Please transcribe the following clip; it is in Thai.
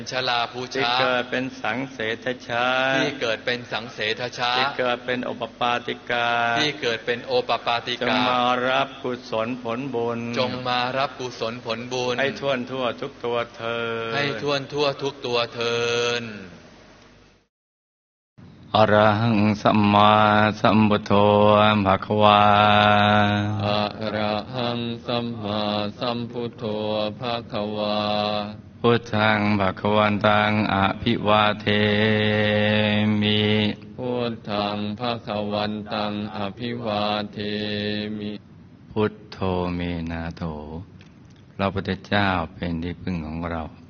ชลาภูชาที่เกิดเป็นสังเสทชาที่เกิดเป็นสังเสทชาที่เกิดเป็นโอปปาติกาที่เกิดเป็นโอปปาติกาจงมารับกุศลผลบุญจงมารับกุศลผลบุญให้ทั่วทุกตัวเถิดให้ทั่วทุกตัวเถิดอรหังสัมมาสัมพุทโธภะคะวาอะระหังสัมมาสัมพุทโธภะคะวาพุทธังภะคะวันตังอภิวาเทมิพุทธังภะคะวันตังอภิวาเทมิพุทโธเมนาโถพระพุทธเจ้าเป็นที่พึ่งของเรา